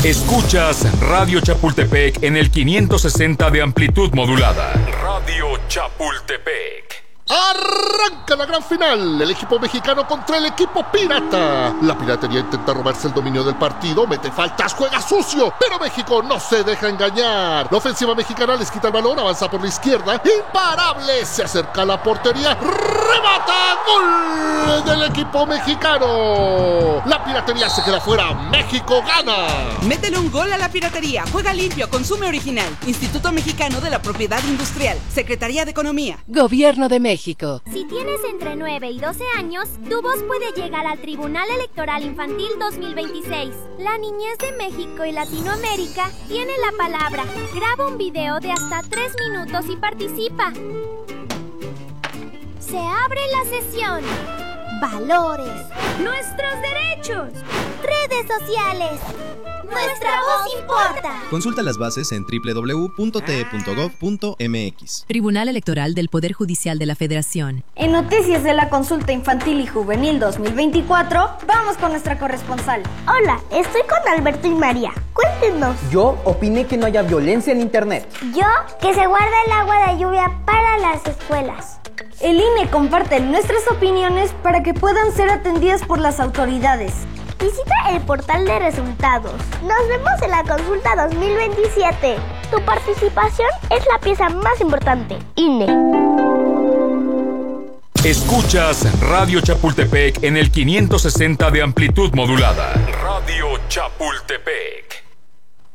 Escuchas Radio Chapultepec en el 560 de amplitud modulada. Radio Chapultepec. Arranca la gran final, el equipo mexicano contra el equipo pirata. La piratería intenta robarse el dominio del partido, mete faltas, juega sucio, pero México no se deja engañar. La ofensiva mexicana les quita el balón, avanza por la izquierda, imparable, se acerca a la portería, remata, gol del equipo mexicano. La piratería se queda fuera, México gana. Métele un gol a la piratería, juega limpio, consume original. Instituto Mexicano de la Propiedad Industrial, Secretaría de Economía, Gobierno de México. Si tienes entre 9 y 12 años, tu voz puede llegar al Tribunal Electoral Infantil 2026. La niñez de México y Latinoamérica tiene la palabra. Graba un video de hasta 3 minutos y participa. Se abre la sesión. Valores. Nuestros derechos. Redes sociales. Nuestra voz importa. Consulta las bases en www.te.gov.mx. Tribunal Electoral del Poder Judicial de la Federación. En noticias de la consulta infantil y juvenil 2024, vamos con nuestra corresponsal. Hola, estoy con Alberto y María. Cuéntenos. Yo opiné que no haya violencia en internet. Yo, que se guarda el agua de lluvia para las escuelas. El INE comparte nuestras opiniones para que puedan ser atendidas por las autoridades. Visita el portal de resultados. Nos vemos en la consulta 2027. Tu participación es la pieza más importante. INE. Escuchas Radio Chapultepec en el 560 de amplitud modulada. Radio Chapultepec.